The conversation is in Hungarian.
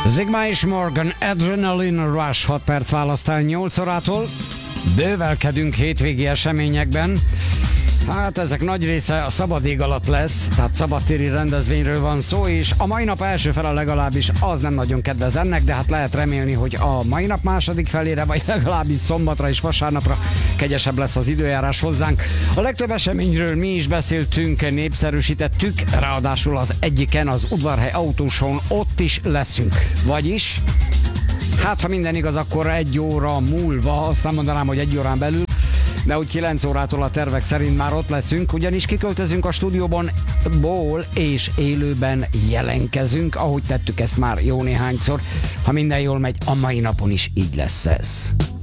Zigma és Morgan, Adrenaline Rush, 6 perc választál 8 órától. Bővelkedünk hétvégi eseményekben. Hát ezek nagy része a szabad ég alatt lesz, tehát szabadtéri rendezvényről van szó, és a mai nap első fele legalábbis az nem nagyon kedvez ennek, de hát lehet remélni, hogy a mai nap második felére, vagy legalábbis szombatra és vasárnapra kegyesebb lesz az időjárás hozzánk. A legtöbb eseményről mi is beszéltünk, népszerűsítettük, ráadásul az egyiken, az Udvarhely Autósón ott is leszünk. Vagyis, hát ha minden igaz, akkor 1 óra múlva, azt nem mondanám, hogy 1 órán belül, de úgy 9 órától a tervek szerint már ott leszünk, ugyanis kiköltözünk a stúdióban és élőben jelenkezünk, ahogy tettük ezt már jó néhányszor. Ha minden jól megy, a mai napon is így lesz ez.